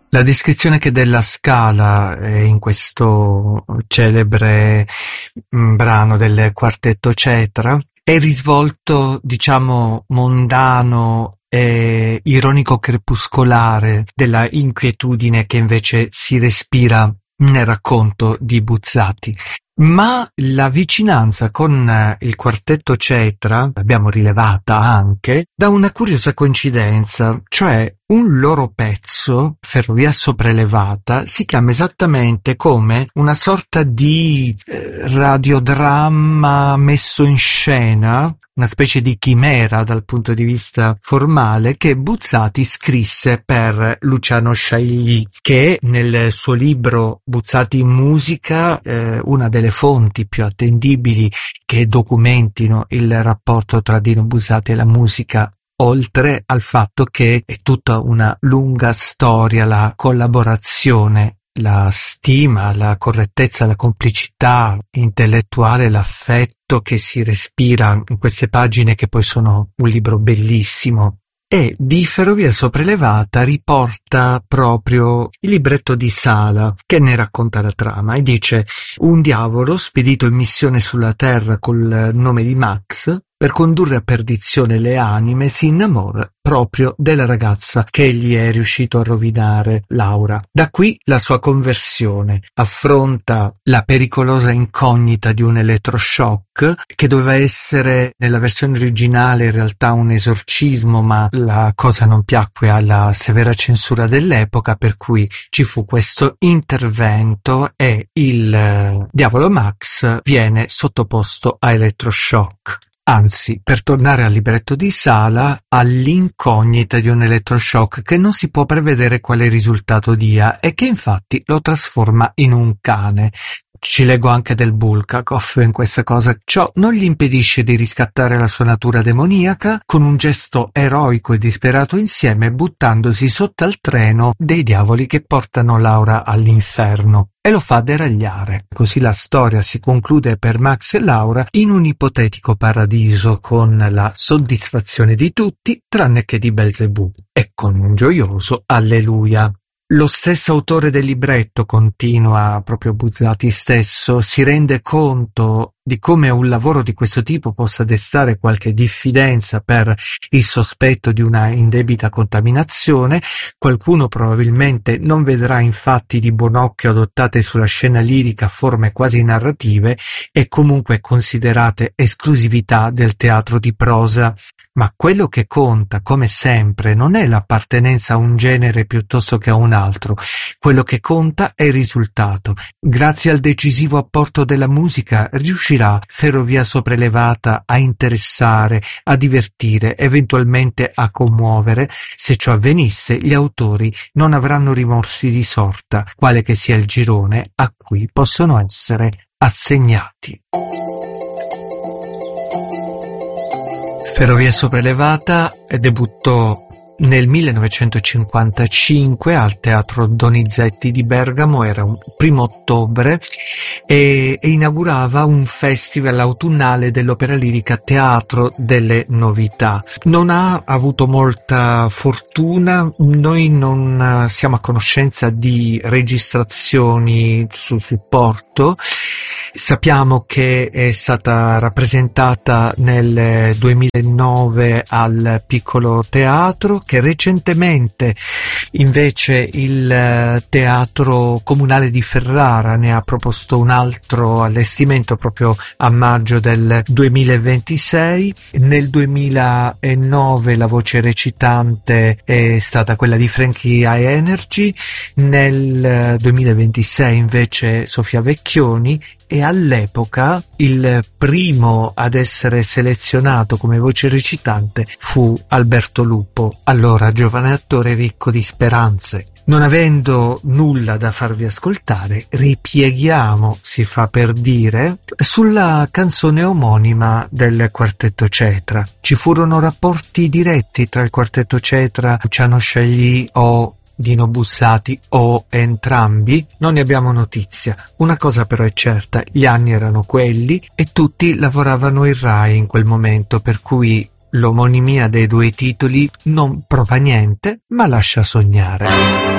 La descrizione che della Scala in questo celebre brano del quartetto Cetra è il risvolto, diciamo, mondano e ironico-crepuscolare della inquietudine che invece si respira nel racconto di Buzzati. Ma la vicinanza con il quartetto Cetra l'abbiamo rilevata anche da una curiosa coincidenza, cioè un loro pezzo, Ferrovia Sopraelevata, si chiama esattamente come una sorta di radiodramma messo in scena, una specie di chimera dal punto di vista formale, che Buzzati scrisse per Luciano Sciagli, che nel suo libro Buzzati in musica, una delle fonti più attendibili che documentino il rapporto tra Dino Buzzati e la musica, oltre al fatto che è tutta una lunga storia, la collaborazione, la stima, la correttezza, la complicità intellettuale, l'affetto che si respira in queste pagine, che poi sono un libro bellissimo. E di Ferrovia Sopraelevata riporta proprio il libretto di Sala, che ne racconta la trama, e dice: un diavolo spedito in missione sulla terra col nome di Max, per condurre a perdizione le anime, si innamora proprio della ragazza che egli è riuscito a rovinare, Laura. Da qui la sua conversione. Affronta la pericolosa incognita di un elettroshock, che doveva essere nella versione originale in realtà un esorcismo, ma la cosa non piacque alla severa censura dell'epoca, per cui ci fu questo intervento e il diavolo Max viene sottoposto a elettroshock. Anzi, per tornare al libretto di Sala, all'incognita di un elettroshock che non si può prevedere quale risultato dia e che infatti lo trasforma in un cane. Ci leggo anche del Bulgakov in questa cosa. Ciò non gli impedisce di riscattare la sua natura demoniaca con un gesto eroico e disperato insieme, buttandosi sotto al treno dei diavoli che portano Laura all'inferno. E lo fa deragliare. Così la storia si conclude per Max e Laura in un ipotetico paradiso, con la soddisfazione di tutti tranne che di Belzebù, e con un gioioso alleluia. Lo stesso autore del libretto, continua proprio Buzzati stesso, si rende conto di come un lavoro di questo tipo possa destare qualche diffidenza per il sospetto di una indebita contaminazione. Qualcuno probabilmente non vedrà infatti di buon occhio adottate sulla scena lirica forme quasi narrative e comunque considerate esclusività del teatro di prosa. Ma quello che conta, come sempre, non è l'appartenenza a un genere piuttosto che a un altro. Quello che conta è il risultato. Grazie al decisivo apporto della musica riuscirà Ferrovia Sopraelevata a interessare, a divertire, eventualmente a commuovere. Se ciò avvenisse, gli autori non avranno rimorsi di sorta, quale che sia il girone a cui possono essere assegnati. Ferrovia Sopraelevata debuttò nel 1955 al Teatro Donizetti di Bergamo, era un 1° ottobre, e inaugurava un festival autunnale dell'opera lirica Teatro delle Novità. Non ha avuto molta fortuna, noi non siamo a conoscenza di registrazioni sul supporto. Sappiamo che è stata rappresentata nel 2009 al Piccolo Teatro, che recentemente invece il Teatro Comunale di Ferrara ne ha proposto un altro allestimento proprio a maggio del 2026. Nel 2009 la voce recitante è stata quella di Frankie High Energy, nel 2026 invece Sofia Vecchioni, e all'epoca il primo ad essere selezionato come voce recitante fu Alberto Lupo, allora giovane attore ricco di speranze. Non avendo nulla da farvi ascoltare, ripieghiamo, si fa per dire, sulla canzone omonima del Quartetto Cetra. Ci furono rapporti diretti tra il Quartetto Cetra, Luciano Sciagli o Dino Buzzati o entrambi? Non ne abbiamo notizia. Una cosa però è certa, gli anni erano quelli e tutti lavoravano in Rai in quel momento, per cui l'omonimia dei due titoli non prova niente, ma lascia sognare.